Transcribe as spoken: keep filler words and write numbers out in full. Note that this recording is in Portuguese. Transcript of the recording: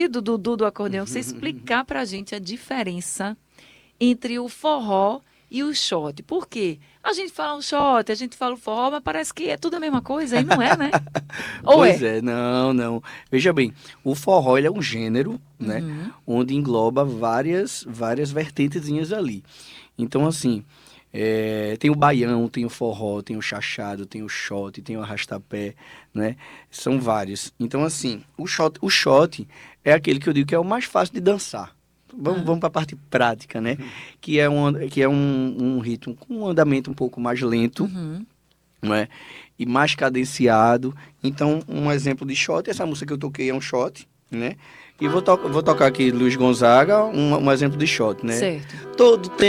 do Dudu do acordeão, você explicar pra gente a diferença entre o forró e o shot. Por quê? A gente fala um shot, a gente fala o forró, mas parece que é tudo a mesma coisa, e não é, né? Ou Pois é? é, não, não. Veja bem, o forró ele é um gênero, né? Uhum. Onde engloba várias, várias vertentezinhas ali. Então, assim, é, tem o baião, tem o forró, tem o chachado, tem o shot, tem o arrastapé, né? São vários. Então, assim, o shot, o shot é aquele que eu digo que é o mais fácil de dançar. Vamos, Ah, vamos para a parte prática, né? Que é um, que é um, um ritmo com um andamento um pouco mais lento, uhum. não é? E mais cadenciado. Então, um exemplo de shot, essa música que eu toquei é um shot, né? E vou, to vou tocar aqui Luiz Gonzaga, um, um exemplo de shot, né? Certo. Todo tempo